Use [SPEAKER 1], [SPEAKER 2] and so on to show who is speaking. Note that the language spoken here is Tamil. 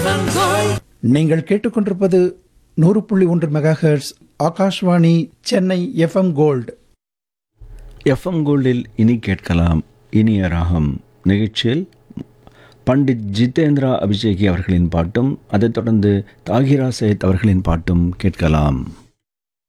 [SPEAKER 1] நீங்கள் கேட்டுக்கொண்டிருப்பது 100.1 megahertz Akashvani Chennai FM gold.
[SPEAKER 2] FM கோல்டில் இனி கேட்கலாம் இனிய ராகம் நிகழ்ச்சியில் பண்டிட் ஜிதேந்திரா அபிஷேகி அவர்களின் பாட்டும், அதைத் தொடர்ந்து தாகிரா சேத் அவர்களின் பாட்டும் கேட்கலாம்.